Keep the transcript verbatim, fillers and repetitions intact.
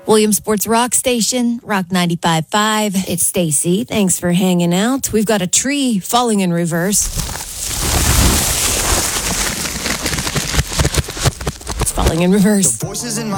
Williams Sports Rock Station, Rock ninety-five point five. It's Stacy. Thanks for hanging out. We've got a tree falling in reverse. It's falling in reverse. The voices in my